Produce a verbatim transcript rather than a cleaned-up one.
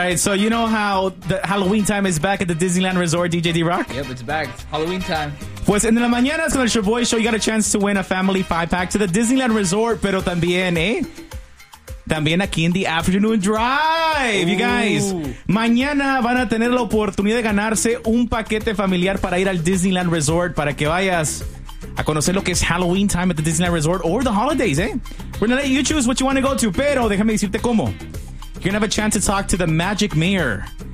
right, so you know how the Halloween time is back at the Disneyland Resort, D J D-Rock? Yep, it's back. It's Halloween time. Pues en la mañana con el Shaboy Show, you got a chance to win a family five-pack to the Disneyland Resort, pero también, eh, también aquí en the Afternoon Drive, you guys. Mañana van a tener la oportunidad de ganarse un paquete familiar para ir al Disneyland Resort, para que vayas a conocer lo que es Halloween time at the Disneyland Resort or the holidays, eh? We're gonna let you choose what you want to go to, pero déjame decirte cómo. You're gonna have a chance to talk to the Magic Mayor.